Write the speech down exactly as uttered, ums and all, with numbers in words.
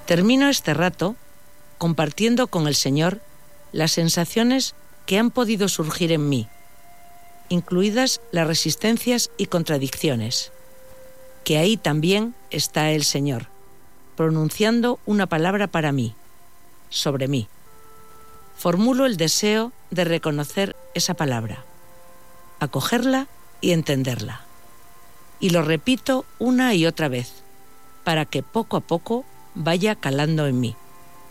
Termino este rato compartiendo con el Señor las sensaciones que han podido surgir en mí, incluidas las resistencias y contradicciones, que ahí también está el Señor, pronunciando una palabra para mí, sobre mí. Formulo el deseo de reconocer esa palabra, acogerla y entenderla. Y lo repito una y otra vez, para que poco a poco vaya calando en mí.